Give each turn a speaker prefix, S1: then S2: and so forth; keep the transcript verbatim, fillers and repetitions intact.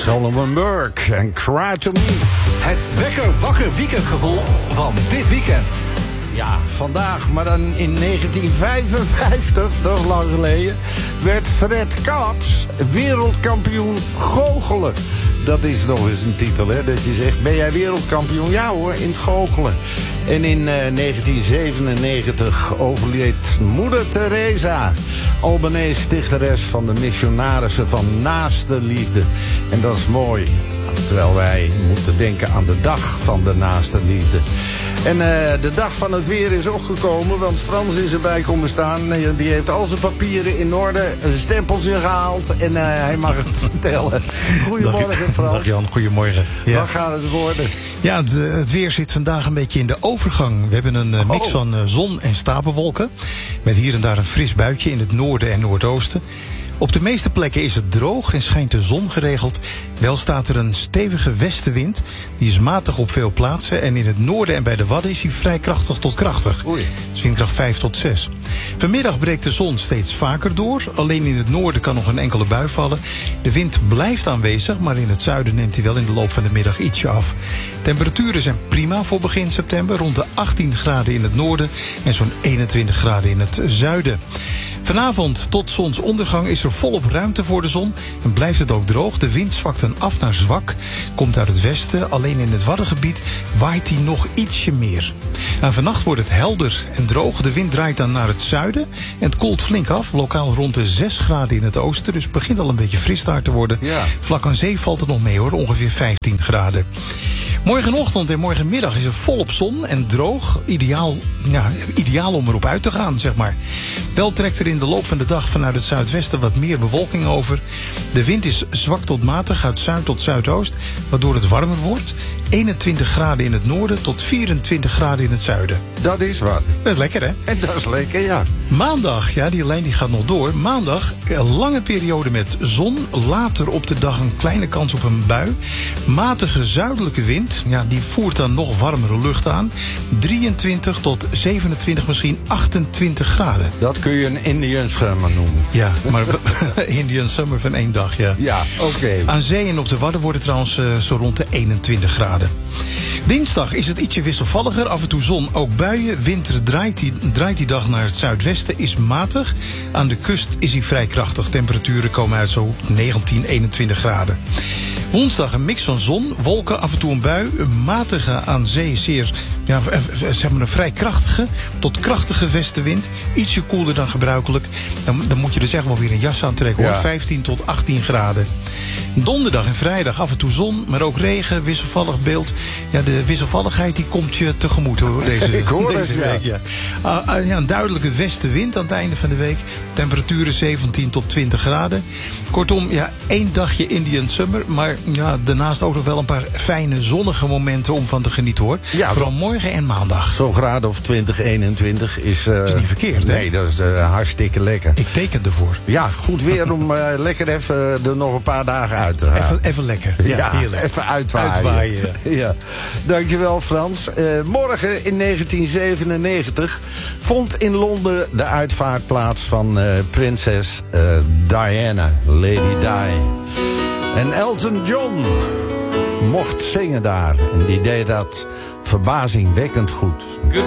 S1: Solomon Burke en Cry to Me.
S2: Het wekker wakker weekendgevoel van dit weekend.
S1: Ja, vandaag, maar dan in negentien vijfenvijftig, dat is lang geleden, werd Fred Kaps wereldkampioen goochelen. Dat is nog eens een titel, hè, dat je zegt, ben jij wereldkampioen? Ja hoor, in het goochelen. En in uh, negentien zevenennegentig overleed moeder Teresa, Albanese stichteres van de missionarissen van Naaste Liefde. En dat is mooi, terwijl wij moeten denken aan de dag van de Naaste Liefde. En uh, de dag van het weer is opgekomen, want Frans is erbij komen staan. Die heeft al zijn papieren in orde, zijn stempels ingehaald en uh, hij mag het vertellen. Goedemorgen, Frans.
S3: Dag Jan, goedemorgen. Ja.
S1: Wat gaat het worden?
S3: Ja, het, het weer zit vandaag een beetje in de overgang. We hebben een uh, mix
S1: oh.
S3: van uh, zon en stapelwolken. Met hier en daar een fris buitje in het noorden en noordoosten. Op de meeste plekken is het droog en schijnt de zon geregeld. Wel staat er een stevige westenwind. Die is matig op veel plaatsen. En in het noorden en bij de Wadden is hij vrij krachtig tot krachtig.
S1: Oei.
S3: Het is windkracht vijf tot zes. Vanmiddag breekt de zon steeds vaker door. Alleen in het noorden kan nog een enkele bui vallen. De wind blijft aanwezig, maar in het zuiden neemt hij wel in de loop van de middag ietsje af. Temperaturen zijn prima voor begin september. Rond de achttien graden in het noorden en zo'n eenentwintig graden in het zuiden. Vanavond tot zonsondergang is er volop ruimte voor de zon en blijft het ook droog. De wind zwakt dan af naar zwak, komt uit het westen. Alleen in het Waddengebied waait hij nog ietsje meer. En vannacht wordt het helder en droog. De wind draait dan naar het zuiden en het koelt flink af. Lokaal rond de zes graden in het oosten, dus het begint al een beetje fris daar te worden.
S1: Ja.
S3: Vlak aan zee valt het nog mee hoor, ongeveer vijftien graden. Morgenochtend en morgenmiddag is er volop zon en droog. Ideaal, ja, ideaal om erop uit te gaan, zeg maar. Wel trekt er in de loop van de dag vanuit het zuidwesten wat meer bewolking over. De wind is zwak tot matig uit zuid tot zuidoost, waardoor het warmer wordt. eenentwintig graden in het noorden tot vierentwintig graden in het zuiden.
S1: Dat is wat.
S3: Dat is lekker, hè?
S1: En dat is lekker, ja.
S3: Maandag, ja, die lijn die gaat nog door. Maandag, een lange periode met zon. Later op de dag een kleine kans op een bui. Matige zuidelijke wind, ja, die voert dan nog warmere lucht aan. drieëntwintig tot zevenentwintig, misschien achtentwintig graden.
S1: Dat kun je een Indian Summer noemen.
S3: Ja, maar Indian Summer van één dag, ja.
S1: Ja, oké. Okay.
S3: Aan zee en op de Wadden wordt het trouwens uh, zo rond de eenentwintig graden. Dinsdag is het ietsje wisselvalliger, af en toe zon, ook buien. Wind draait die, draait die dag naar het zuidwesten, is matig. Aan de kust is hij vrij krachtig. Temperaturen komen uit zo negentien, eenentwintig graden. Woensdag een mix van zon, wolken, af en toe een bui. Een matige aan zee, zeer, ja, zeg maar een vrij krachtige tot krachtige westenwind. Ietsje koeler dan gebruikelijk. Dan, dan moet je dus echt wel weer een jas aantrekken hoor. Ja. vijftien tot achttien graden. Donderdag en vrijdag af en toe zon, maar ook regen, wisselvallig beeld. Ja, de wisselvalligheid die komt je tegemoet hoor, deze,
S1: Ik hoor
S3: deze
S1: het,
S3: week. Ja. Ja. Uh, uh, ja, een duidelijke westenwind aan het einde van de week. Temperaturen zeventien tot twintig graden. Kortom, ja, één dagje Indian Summer. Maar ja, daarnaast ook nog wel een paar fijne zonnige momenten om van te genieten hoor. Ja, vooral morgen en maandag.
S1: Zo'n graden of twintig, eenentwintig is... Uh,
S3: is niet verkeerd, hè?
S1: Nee, dat is uh, hartstikke lekker.
S3: Ik teken ervoor.
S1: Ja, goed weer om uh, lekker even uh, er nog een paar dagen uit te gaan.
S3: Even, even lekker. Ja,
S1: ja,
S3: heerlijk.
S1: Even uitwaaien. uitwaaien ja. Ja. Dankjewel, Frans. Uh, morgen in negentien zevenennegentig vond in Londen de uitvaart plaats van uh, prinses uh, Diana, Lady Di. En Elton John mocht zingen daar. En die deed dat verbazingwekkend goed.